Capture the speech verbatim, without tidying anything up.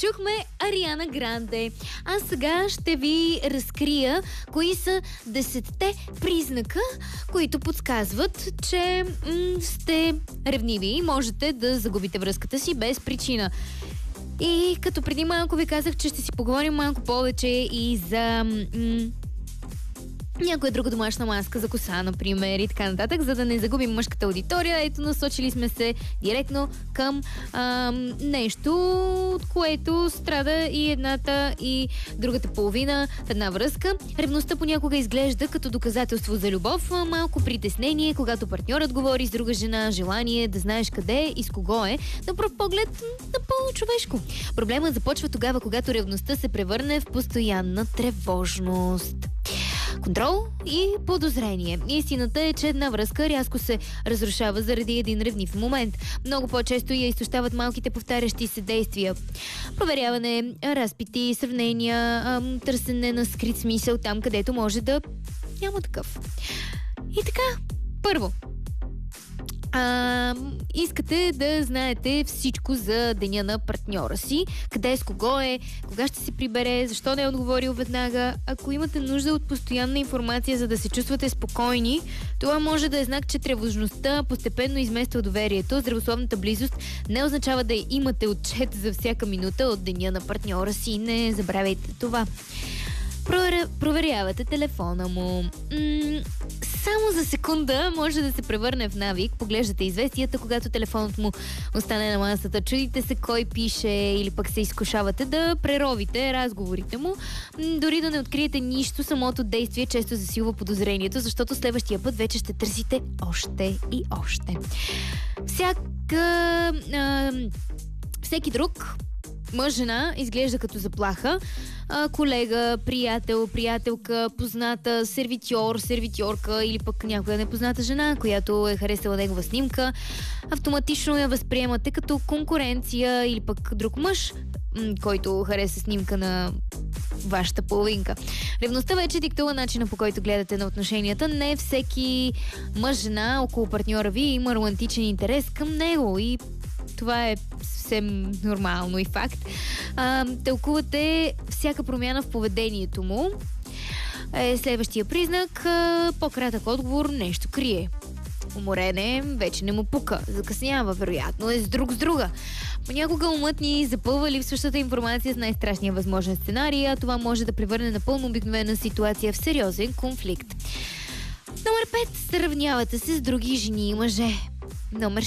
чухме Ариана Гранде. А сега ще ви разкрия кои са десетте признака, които подсказват, че м- сте ревниви и можете да загубите връзката си без причина. И като преди малко ви казах, че ще си поговорим малко повече и за м- някоя друга домашна маска за коса, например, и така нататък, за да не загубим мъжката аудитория. Ето, насочили сме се директно към ам, нещо, от което страда и едната, и другата половина в една връзка. Ревността понякога изглежда като доказателство за любов, малко притеснение, когато партньорът говори с друга жена, желание да знаеш къде и с кого е. На пръв поглед напълно човешко. Проблемът започва тогава, когато ревността се превърне в постоянна тревожност. Контрол и подозрение. Истината е, че една връзка рязко се разрушава заради един ревнив момент. Много по-често я изтощават малките повтарящи се действия. Проверяване, разпити, сравнения, ам, търсене на скрит смисъл там, където може да няма такъв. И така, първо, А, искате да знаете всичко за деня на партньора си, къде, с кого е, кога ще се прибере, защо не е отговорил веднага. Ако имате нужда от постоянна информация, за да се чувствате спокойни, това може да е знак, че тревожността постепенно измества доверието. Здравословната близост не означава да имате отчет за всяка минута от деня на партньора си. Не забравяйте това. Проверявате телефона му. М- само за секунда може да се превърне в навик. Поглеждате известията, когато телефонът му остане на масата. Чудите се кой пише или пък се изкушавате да преровите разговорите му. М- дори да не откриете нищо, самото действие често засилва подозрението, защото следващия път вече ще търсите още и още. Всяка... А, всеки друг мъж, жена изглежда като заплаха. А, колега, приятел, приятелка, позната, сервитьор, сервитьорка или пък някоя непозната жена, която е харесала негова снимка. Автоматично я възприемате като конкуренция или пък друг мъж, м- който хареса снимка на вашата половинка. Ревността вече диктува начина, по който гледате на отношенията. Не всеки мъж, жена около партньора ви има романтичен интерес към него и това е съвсем нормално и факт. А, тълкувате всяка промяна в поведението му. Е, следващия признак, а, по-кратък отговор, нещо крие. Уморен е, вече не му пука, закъснява, вероятно е с друг с друга. Понякога умът ни запълва липсващата информация с най-страшния възможен сценарий, а това може да превърне напълно обикновена ситуация в сериозен конфликт. Номер пет. Сравнявате се с други жени и мъже. Номер